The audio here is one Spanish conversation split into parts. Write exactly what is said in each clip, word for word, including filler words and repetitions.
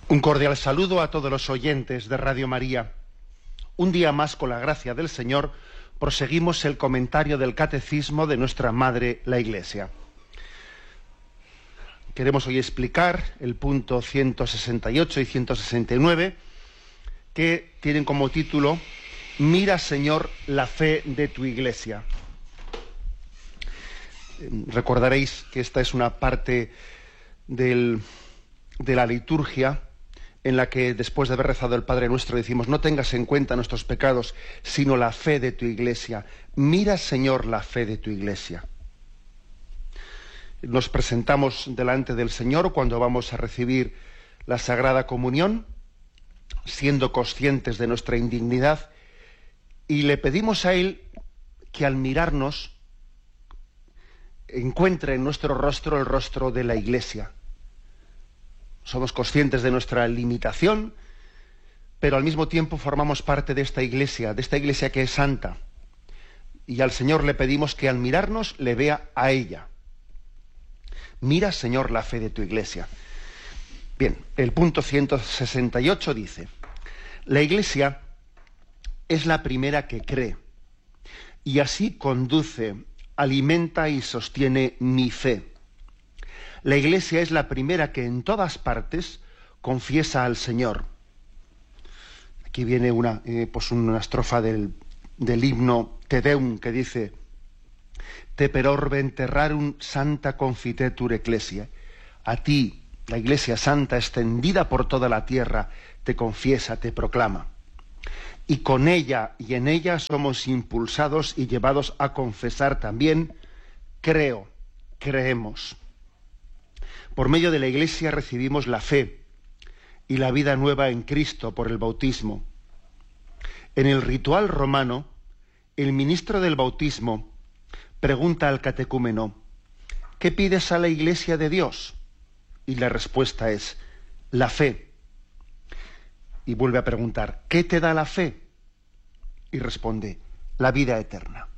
Un cordial saludo a todos los oyentes de Radio María. Un día más, con la gracia del Señor, proseguimos el comentario del Catecismo de nuestra Madre, la Iglesia. Queremos hoy explicar el punto ciento sesenta y ocho y ciento sesenta y nueve, que tienen como título «Mira, Señor, la fe de tu Iglesia». Recordaréis que esta es una parte del, de la liturgia en la que, después de haber rezado el Padre Nuestro, decimos: no tengas en cuenta nuestros pecados, sino la fe de tu Iglesia. Mira, Señor, la fe de tu Iglesia. Nos presentamos delante del Señor cuando vamos a recibir la Sagrada Comunión, siendo conscientes de nuestra indignidad, y le pedimos a Él que al mirarnos encuentre en nuestro rostro el rostro de la Iglesia. Somos conscientes de nuestra limitación, pero al mismo tiempo formamos parte de esta Iglesia, de esta Iglesia que es santa. Y al Señor le pedimos que al mirarnos le vea a ella. Mira, Señor, la fe de tu Iglesia. Bien, el punto ciento sesenta y ocho dice: la Iglesia es la primera que cree, y así conduce, alimenta y sostiene mi fe. La Iglesia es la primera que en todas partes confiesa al Señor. Aquí viene una, eh, pues una estrofa del, del himno Te Deum que dice: Te per orbe enterrarum santa confitetur ecclesia. A ti, la Iglesia santa extendida por toda la tierra, te confiesa, te proclama. Y con ella y en ella somos impulsados y llevados a confesar también: creo, creemos. Por medio de la Iglesia recibimos la fe y la vida nueva en Cristo por el bautismo. En el ritual romano, el ministro del bautismo pregunta al catecúmeno: ¿qué pides a la Iglesia de Dios? Y la respuesta es: la fe. Y vuelve a preguntar: ¿qué te da la fe? Y responde: la vida eterna.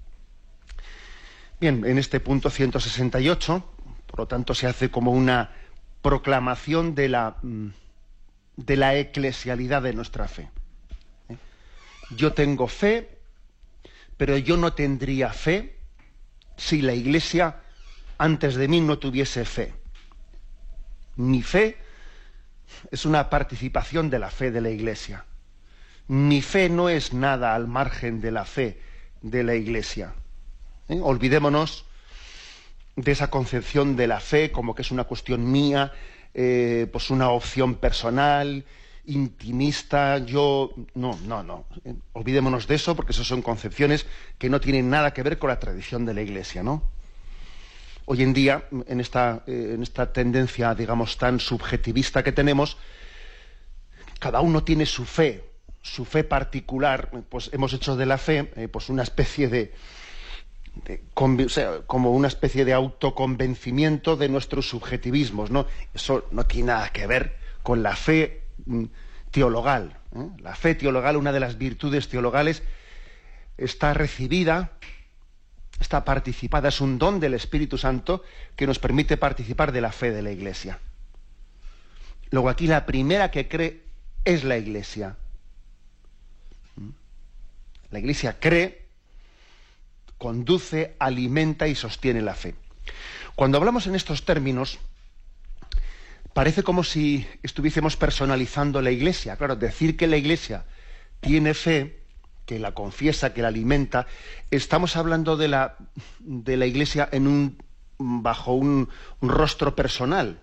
Bien, en este punto ciento sesenta y ocho, por lo tanto, se hace como una proclamación de la, de la eclesialidad de nuestra fe. ¿Eh? Yo tengo fe, pero yo no tendría fe si la Iglesia antes de mí no tuviese fe. Mi fe es una participación de la fe de la Iglesia. Mi fe no es nada al margen de la fe de la Iglesia. ¿Eh? Olvidémonos de esa concepción de la fe como que es una cuestión mía, eh, pues una opción personal, intimista. Yo no, no, no. Eh, olvidémonos de eso, porque esas son concepciones que no tienen nada que ver con la tradición de la Iglesia, ¿no? Hoy en día, en esta, eh, en esta tendencia, digamos, tan subjetivista que tenemos, cada uno tiene su fe, su fe particular. Pues hemos hecho de la fe eh, pues una especie de De, o sea, como una especie de autoconvencimiento de nuestros subjetivismos, ¿no? Eso no tiene nada que ver con la fe mm, teologal, ¿eh? La fe teologal, una de las virtudes teologales, está recibida, está participada, es un don del Espíritu Santo que nos permite participar de la fe de la Iglesia. Luego aquí la primera que cree es la Iglesia. ¿Mm? La Iglesia cree, conduce, alimenta y sostiene la fe. Cuando hablamos en estos términos, parece como si estuviésemos personalizando la Iglesia. Claro, decir que la Iglesia tiene fe, que la confiesa, que la alimenta, estamos hablando de la, de la Iglesia en un, bajo un, un rostro personal.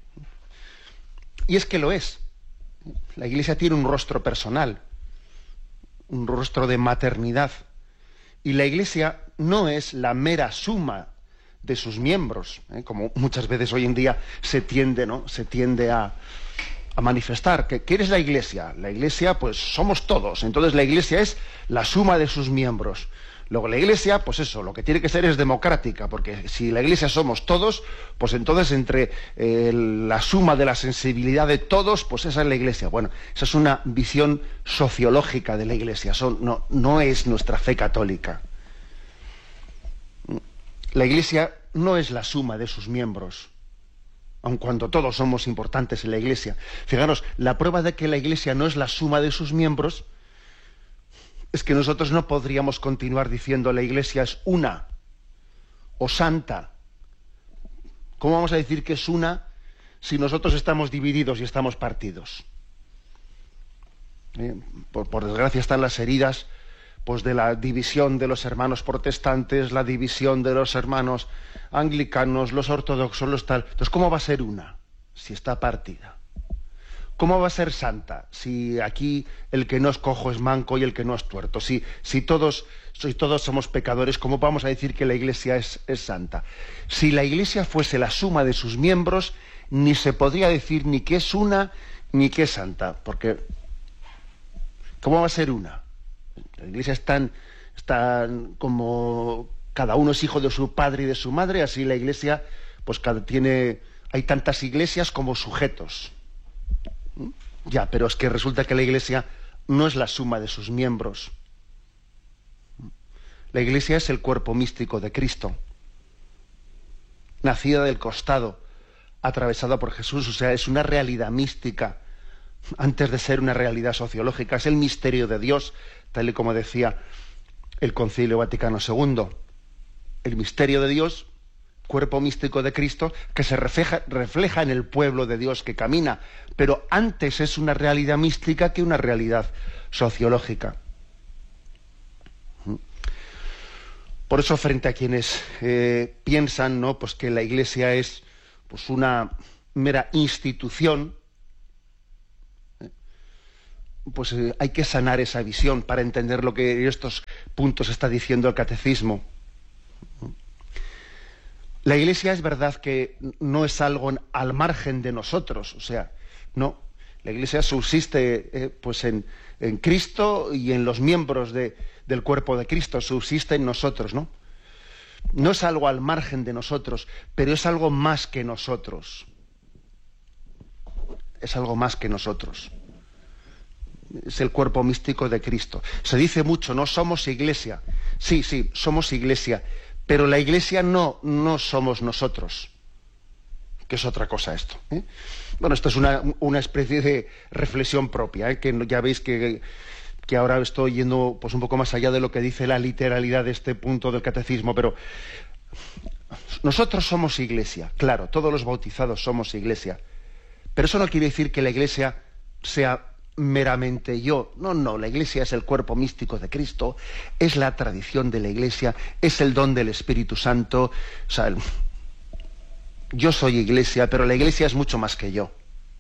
Y es que lo es. La Iglesia tiene un rostro personal, un rostro de maternidad. Y la Iglesia no es la mera suma de sus miembros, ¿eh? Como muchas veces hoy en día se tiende, ¿no? se tiende a, a manifestar. ¿Qué, ¿Qué es la Iglesia? La Iglesia, pues somos todos. Entonces la Iglesia es la suma de sus miembros. Luego la Iglesia, pues eso, lo que tiene que ser es democrática, porque si la Iglesia somos todos, pues entonces entre eh, la suma de la sensibilidad de todos, pues esa es la Iglesia. Bueno, esa es una visión sociológica de la Iglesia, Son, no, no es nuestra fe católica. La Iglesia no es la suma de sus miembros. aun cuando todos somos importantes en la Iglesia. Fijaros, la prueba de que la Iglesia no es la suma de sus miembros es que nosotros no podríamos continuar diciendo la Iglesia es una o santa. ¿Cómo vamos a decir que es una si nosotros estamos divididos y estamos partidos? Eh, por, por desgracia están las heridas pues de la división de los hermanos protestantes, la división de los hermanos anglicanos, los ortodoxos, los tal. Entonces, ¿cómo va a ser una si está partida? ¿Cómo va a ser santa si aquí el que no es cojo es manco y el que no es tuerto? Si, si, todos, si todos somos pecadores, ¿cómo vamos a decir que la Iglesia es, es santa? Si la Iglesia fuese la suma de sus miembros, ni se podría decir ni que es una ni que es santa, porque ¿cómo va a ser una? La Iglesia es tan, tan como cada uno es hijo de su padre y de su madre, así la Iglesia pues cada, tiene, hay tantas iglesias como sujetos. ¿Mm? Ya, pero es que resulta que la Iglesia no es la suma de sus miembros. La Iglesia es el cuerpo místico de Cristo, nacida del costado, atravesada por Jesús, o sea, es una realidad mística antes de ser una realidad sociológica, es el misterio de Dios, tal y como decía el Concilio Vaticano segundo. El misterio de Dios, cuerpo místico de Cristo, que se refleja, refleja en el pueblo de Dios que camina, pero antes es una realidad mística que una realidad sociológica. Por eso, frente a quienes eh, piensan, ¿no?, pues que la Iglesia es pues una mera institución, pues eh, hay que sanar esa visión para entender lo que en estos puntos está diciendo el catecismo. La Iglesia es verdad que no es algo al margen de nosotros, o sea, no. La Iglesia subsiste eh, pues en, en Cristo y en los miembros de, del cuerpo de Cristo, subsiste en nosotros, ¿no? No es algo al margen de nosotros, pero es algo más que nosotros. Es algo más que nosotros. Es el cuerpo místico de Cristo. Se dice mucho, no somos Iglesia. Sí, sí, somos Iglesia, pero la Iglesia no, no somos nosotros, que es otra cosa esto, ¿eh? Bueno, esto es una, una especie de reflexión propia, ¿eh? Que ya veis que, que ahora estoy yendo pues un poco más allá de lo que dice la literalidad de este punto del catecismo, pero nosotros somos Iglesia, claro, todos los bautizados somos Iglesia, pero eso no quiere decir que la Iglesia sea meramente yo. No, no, la Iglesia es el cuerpo místico de Cristo, es la tradición de la Iglesia, es el don del Espíritu Santo. O sea, el... yo soy Iglesia, pero la Iglesia es mucho más que yo.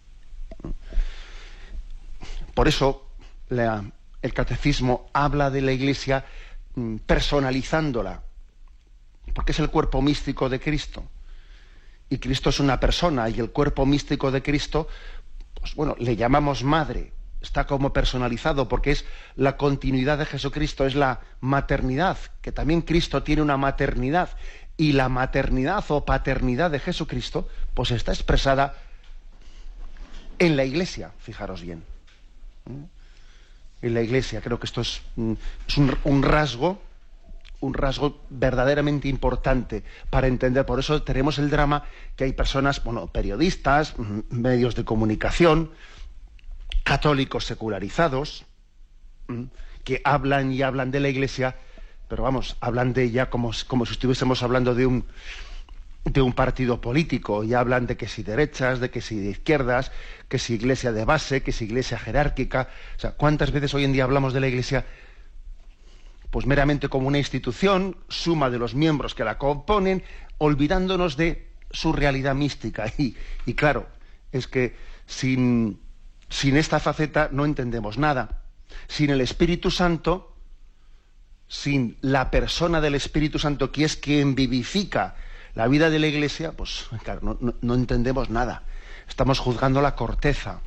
Por eso la, el catecismo habla de la Iglesia mm, personalizándola, porque es el cuerpo místico de Cristo. Y Cristo es una persona, y el cuerpo místico de Cristo, pues bueno, le llamamos madre. Está como personalizado porque es la continuidad de Jesucristo, es la maternidad, que también Cristo tiene una maternidad, y la maternidad o paternidad de Jesucristo pues está expresada en la Iglesia, fijaros bien. En la Iglesia, creo que esto es, es un, un rasgo, un rasgo verdaderamente importante para entender. Por eso tenemos el drama que hay personas, bueno, periodistas, medios de comunicación, católicos secularizados, que hablan y hablan de la Iglesia, pero vamos, hablan de ella como, como si estuviésemos hablando de un, de un partido político, y hablan de que si derechas, de que si de izquierdas, que si Iglesia de base, que si Iglesia jerárquica. O sea, ¿cuántas veces hoy en día hablamos de la Iglesia pues meramente como una institución, suma de los miembros que la componen, olvidándonos de su realidad mística? Y, y claro, es que sin... Sin esta faceta no entendemos nada. Sin el Espíritu Santo, sin la persona del Espíritu Santo, que es quien vivifica la vida de la Iglesia, pues claro, no, no, no entendemos nada. Estamos juzgando la corteza.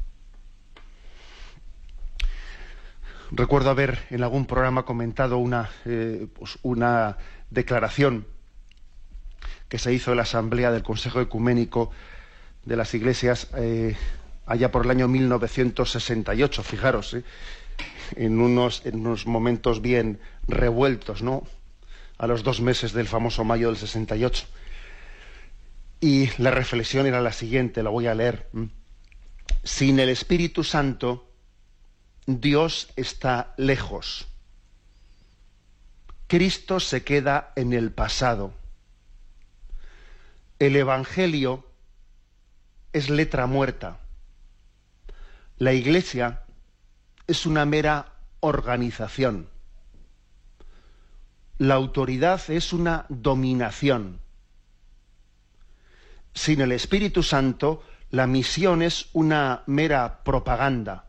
Recuerdo haber en algún programa comentado una, eh, pues una declaración que se hizo en la Asamblea del Consejo Ecuménico de las Iglesias eh, allá por el año mil novecientos sesenta y ocho, fijaros, ¿eh? en, unos, en unos momentos bien revueltos, ¿no?, a los dos meses del famoso mayo del sesenta y ocho. Y la reflexión era la siguiente, la voy a leer. Sin el Espíritu Santo, Dios está lejos. Cristo se queda en el pasado. El Evangelio es letra muerta. La Iglesia es una mera organización. La autoridad es una dominación. Sin el Espíritu Santo, la misión es una mera propaganda.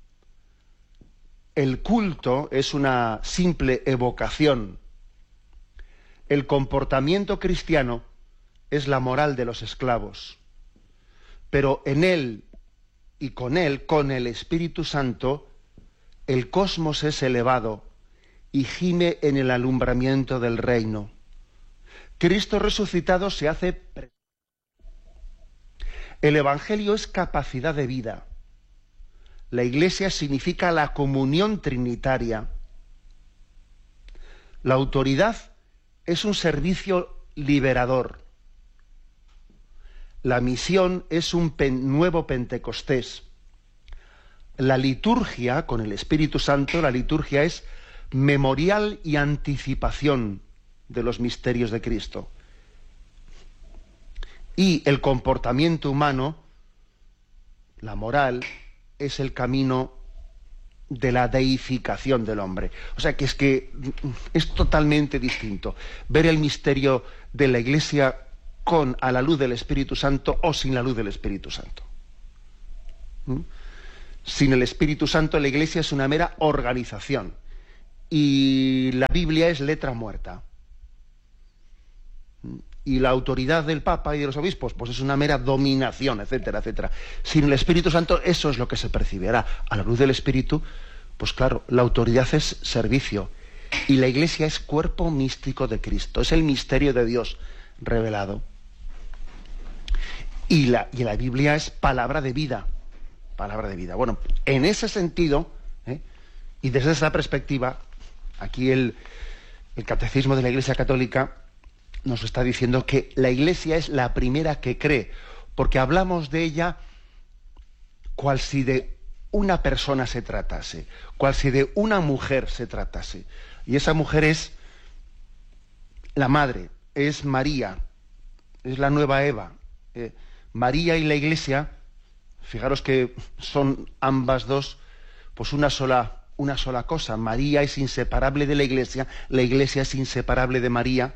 El culto es una simple evocación. El comportamiento cristiano es la moral de los esclavos. Pero en él y con él, con el Espíritu Santo, el cosmos es elevado y gime en el alumbramiento del reino. Cristo resucitado se hace presente. El Evangelio es capacidad de vida. La Iglesia significa la comunión trinitaria. La autoridad es un servicio liberador. La misión es un pen- nuevo Pentecostés. La liturgia, con el Espíritu Santo, la liturgia es memorial y anticipación de los misterios de Cristo. Y el comportamiento humano, la moral, es el camino de la deificación del hombre. O sea que es que es totalmente distinto ver el misterio de la Iglesia con a la luz del Espíritu Santo o sin la luz del Espíritu Santo. ¿Mm? Sin el Espíritu Santo la Iglesia es una mera organización y la Biblia es letra muerta. ¿Mm? Y la autoridad del Papa y de los obispos, pues es una mera dominación, etcétera, etcétera. Sin el Espíritu Santo, eso es lo que se percibirá. A la luz del Espíritu, pues claro, la autoridad es servicio. Y la Iglesia es cuerpo místico de Cristo. Es el misterio de Dios revelado. Y la, y la Biblia es palabra de vida. Palabra de vida. Bueno, en ese sentido, ¿eh? y desde esa perspectiva, aquí el, el Catecismo de la Iglesia Católica nos está diciendo que la Iglesia es la primera que cree, porque hablamos de ella cual si de una persona se tratase, cual si de una mujer se tratase. Y esa mujer es la madre, es María, es la nueva Eva. Eh, María y la Iglesia, fijaros que son ambas dos, pues una sola, una sola cosa. María es inseparable de la Iglesia, la Iglesia es inseparable de María.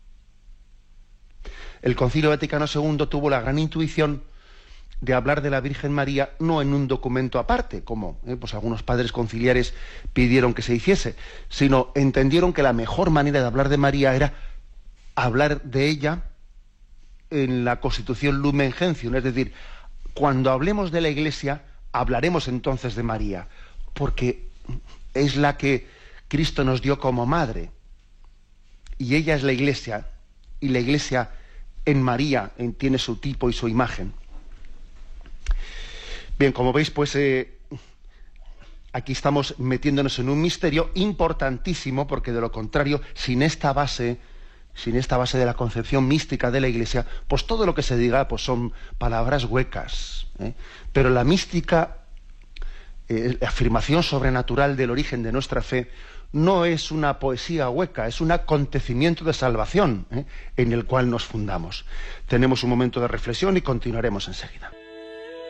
El Concilio Vaticano segundo tuvo la gran intuición de hablar de la Virgen María no en un documento aparte, como eh, pues algunos padres conciliares pidieron que se hiciese, sino entendieron que la mejor manera de hablar de María era hablar de ella en la Constitución Lumen Gentium, es decir, cuando hablemos de la Iglesia, hablaremos entonces de María, porque es la que Cristo nos dio como madre, y ella es la Iglesia, y la Iglesia en María en, tiene su tipo y su imagen. Bien, como veis, pues eh, aquí estamos metiéndonos en un misterio importantísimo, porque de lo contrario, sin esta base, sin esta base de la concepción mística de la Iglesia, pues todo lo que se diga pues son palabras huecas, ¿eh? Pero la mística, eh, la afirmación sobrenatural del origen de nuestra fe, no es una poesía hueca, es un acontecimiento de salvación, ¿eh? en el cual nos fundamos. Tenemos un momento de reflexión y continuaremos enseguida.